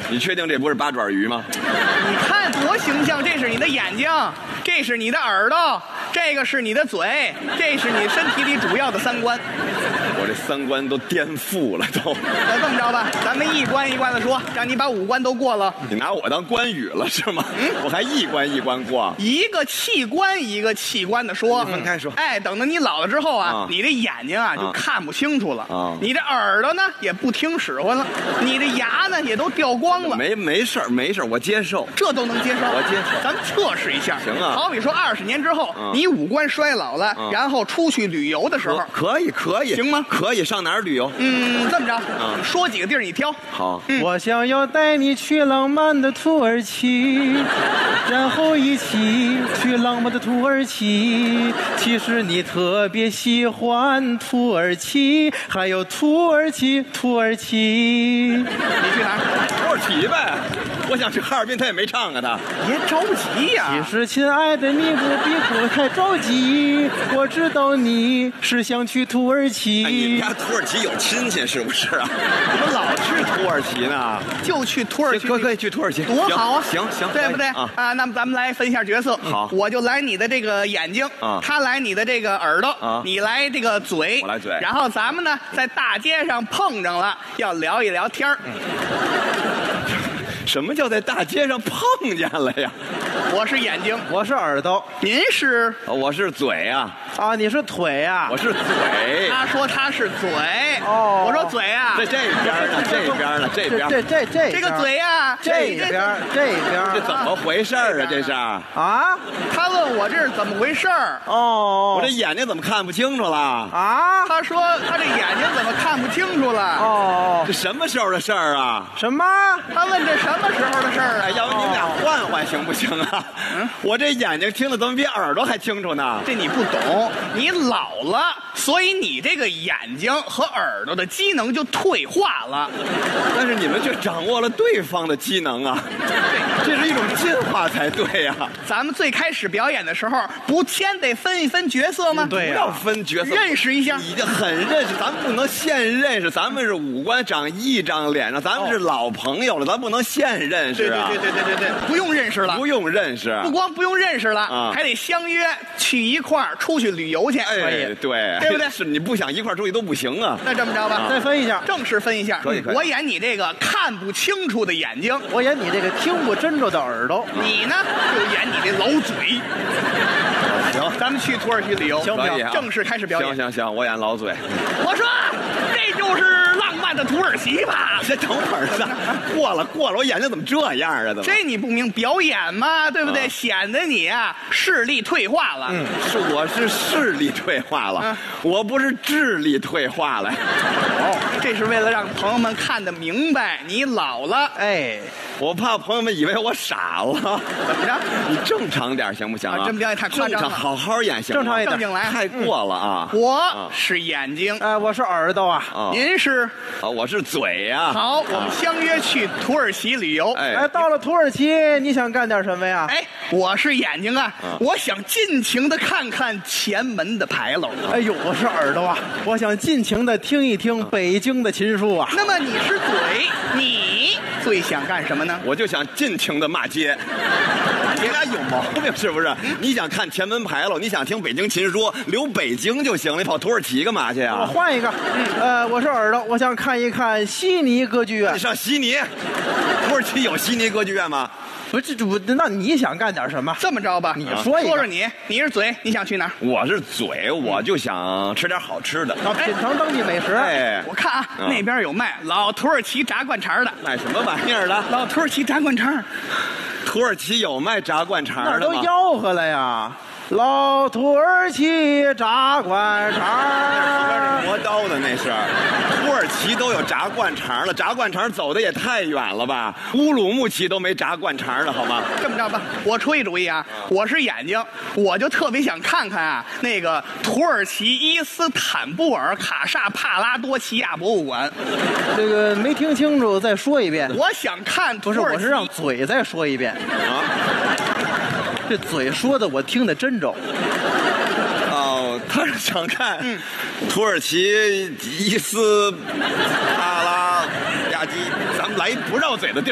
你确定这不是八爪鱼吗？ 你看多形象，这是你的眼睛，这是你的耳朵，这个是你的嘴，这是你身体里主要的三观。 我这三观都颠覆了都。 那这么着吧，咱们一关一关的说，让你把五关都过了。 你拿我当关羽了是吗？我还一关一关过。 一个器官一个器官的说， 分开说。 哎，等到你老了之后啊，你的眼睛啊就看不清楚了，你的耳朵呢也不听使唤了，你的牙呢也都掉光了。 没事儿，我接受。 这都能接受？ 我接受。 咱们测试一下。 行啊。 好比说20年之后，你五官衰老了，然后出去旅游的时候， 可以， 行吗？ 可以，上哪儿旅游？ 这么着，说几个地儿你挑。 好， 我想要带你去浪漫的土耳其，然后一起去浪漫的土耳其。其实你特别喜欢土耳其，还有土耳其。 你去哪儿？ 土耳其呗。我想去哈尔滨，他也没唱啊，他。 别着急呀。 其实亲爱的，你不太着急，我知道你是想去土耳其。 你们家土耳其有亲戚是不是啊？怎么老去土耳其呢？ 就去土耳其。 可以去土耳其， 多好啊！ 行， 对不对啊？那么咱们来分一下角色。 好， 我就来你的这个眼睛，他来你的这个耳朵，你来这个嘴， 我来嘴。 然后咱们呢在大街上碰上了，要聊一聊天儿。 什么叫在大街上碰见了呀？ 我是眼睛， 我是耳朵， 您是？ 我是嘴啊。 啊，你是腿啊？ 我是嘴。 他说他是嘴。 哦， 我说嘴啊。 这边呢？这边。 这个嘴啊， 这边。 这怎么回事啊？这是啊？ 他问我这是怎么回事儿？ 我这眼睛怎么看不清楚了？ 啊？他说他这眼睛怎么看不清楚了？ 这什么时候的事儿啊？ 什么？ 他问这什么时候的事儿啊？ 要不你们俩换行不行啊？我这眼睛听得怎么比耳朵还清楚呢？ 这你不懂，你老了，所以你这个眼睛和耳朵的机能就退化了。 但是你们却掌握了对方的机能啊，这是一种进化才对呀。 咱们最开始表演的时候，不先得分一分角色吗？ 对呀，不要分角色， 认识一下。 已经很认识，咱们不能现认识，咱们是五官长一张脸上，咱们是老朋友了，咱不能现认识啊。 对，不用认识了， 不用认识， 不光不用认识了，还得相约去一块儿出去旅游去。 哎，对不对？是你不想一块儿出去都不行啊。 那这么着吧， 再分一下， 正式分一下。 可以。 我演你这个看不清楚的眼睛， 我演你这个听不真着的耳朵， 你呢就演你这老嘴。 行， 咱们去土耳其旅游， 行不行？ 正式开始表演。 行，我演老嘴。 我说，这就是浪漫的土耳其吧？ 这等会儿呢，过了，我眼睛怎么这样啊？怎么？ 这你不明表演嘛，对不对？显得你啊视力退化了。 我是视力退化了，我不是智力退化了。 这是为了让朋友们看得明白，你老了。 哎， 我怕朋友们以为我傻了。 怎么着？ 你正常点行不行啊？ 这表演太夸张了， 好好演行吗？ 正常一点， 正经来， 太过了啊！ 我是眼睛， 我是耳朵啊。 您是？ 我是嘴呀。 好，我们相约去土耳其旅游。 哎，到了土耳其，你想干点什么呀？ 哎，我是眼睛啊，我想尽情的看看前门的牌楼。 哎呦，我是耳朵啊，我想尽情的听一听北京的琴书啊。 那么你是嘴，你最想干什么呢？ 我就想尽情的骂街。你俩有毛病是不是？你想看前门牌楼，你想听北京琴书，留北京就行了，你跑土耳其干嘛去啊？ 我换一个，我是耳朵，我想看一看悉尼歌剧院。 你上悉尼？土耳其有悉尼歌剧院吗？ 不是，那你想干点什么？ 这么着吧， 你说一个。 说你是嘴，你想去哪儿？ 我是嘴，我就想吃点好吃的， 品尝当地美食。 哎， 我看啊，那边有卖老土耳其炸灌肠的。 卖什么玩意儿的？ 老土耳其炸灌肠。 土耳其有卖炸灌肠的吗？ 那都吆喝了呀。老土耳其炸灌肠， 那是磨刀的，那是。土耳其都有炸灌肠了，炸灌肠走的也太远了吧？乌鲁木齐都没炸灌肠的好吗？ 这么着吧，我出一主意啊，我是眼睛，我就特别想看看啊那个土耳其伊斯坦布尔卡萨帕拉多奇亚博物馆。 这个没听清楚，再说一遍。 我想看土耳其。 不是，我是让嘴再说一遍啊。这嘴说的我听得真着。 哦，他是想看土耳其伊斯帕拉亚基，咱们来一不绕嘴的地儿。